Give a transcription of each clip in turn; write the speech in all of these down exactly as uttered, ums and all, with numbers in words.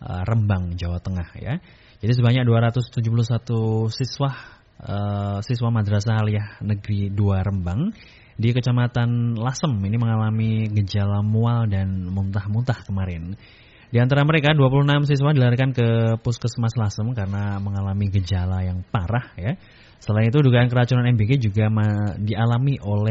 uh, Rembang, Jawa Tengah ya. Jadi sebanyak dua ratus tujuh puluh satu siswa uh, siswa Madrasah Aliyah Negeri dua Rembang di Kecamatan Lasem ini mengalami gejala mual dan muntah-muntah kemarin. Di antara mereka dua puluh enam siswa dilarikan ke Puskesmas Lasem karena mengalami gejala yang parah ya. Selain itu dugaan keracunan M B G juga ma- dialami oleh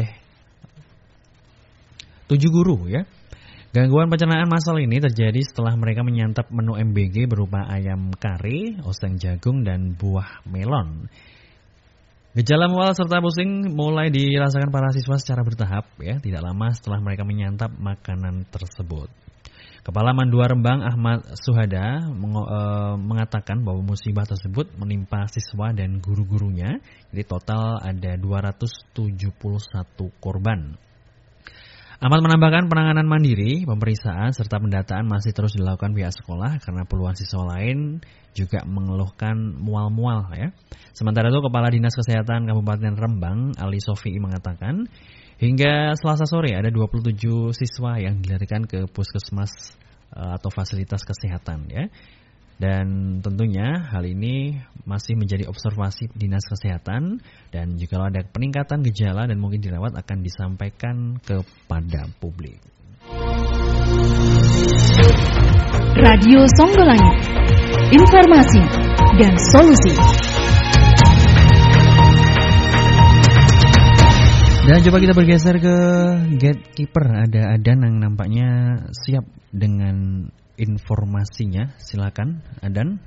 tujuh guru ya. Gangguan pencernaan massal ini terjadi setelah mereka menyantap menu M B G berupa ayam kari, oseng jagung dan buah melon. Gejala mual serta pusing mulai dirasakan para siswa secara bertahap ya, tidak lama setelah mereka menyantap makanan tersebut. Kepala Mandua Rembang Ahmad Suhada meng- e, mengatakan bahwa musibah tersebut menimpa siswa dan guru-gurunya. Jadi total ada dua ratus tujuh puluh satu korban. Ahmad menambahkan penanganan mandiri, pemeriksaan serta pendataan masih terus dilakukan pihak sekolah karena puluhan siswa lain juga mengeluhkan mual-mual ya. Sementara itu Kepala Dinas Kesehatan Kabupaten Rembang Ali Sofi'i mengatakan hingga Selasa sore ada dua puluh tujuh siswa yang dilarikan ke puskesmas atau fasilitas kesehatan ya. Dan tentunya hal ini masih menjadi observasi Dinas Kesehatan dan jika ada peningkatan gejala dan mungkin dirawat akan disampaikan kepada publik. Radio Songgolangit, informasi dan solusi. Dan coba kita bergeser ke gatekeeper. Ada Adan yang nampaknya siap dengan informasinya. Silakan Adan.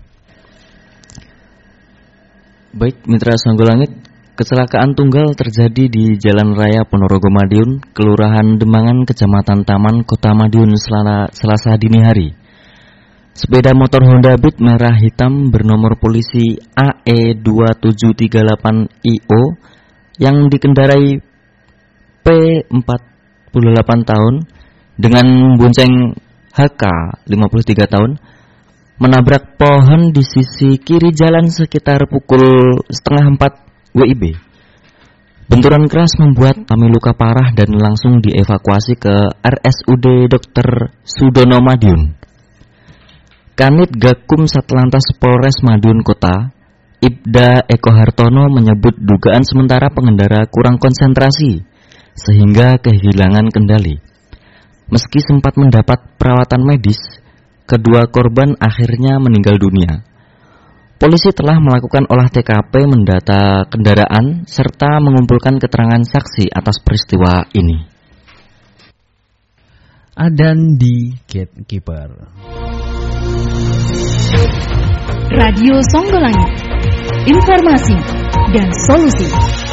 Baik, Mitra Songgolangit, kecelakaan tunggal terjadi di Jalan Raya Ponorogo Madiun, Kelurahan Demangan, Kecamatan Taman, Kota Madiun Selasa dini hari. Sepeda motor Honda Beat merah hitam bernomor polisi A E dua tujuh tiga delapan I O yang dikendarai P empat puluh delapan tahun dengan bonceng H K lima puluh tiga tahun menabrak pohon di sisi kiri jalan sekitar pukul setengah empat W I B. Benturan keras membuat kami luka parah dan langsung dievakuasi ke R S U D Dokter Sudono Madiun. Kanit Gakum Satlantas Polres Madiun Kota, Ibda Eko Hartono menyebut dugaan sementara pengendara kurang konsentrasi sehingga kehilangan kendali. Meski sempat mendapat perawatan medis, kedua korban akhirnya meninggal dunia. Polisi telah melakukan olah T K P, mendata kendaraan, serta mengumpulkan keterangan saksi atas peristiwa ini. Adan di Gatekeeper. Radio Songgolangit, informasi dan solusi.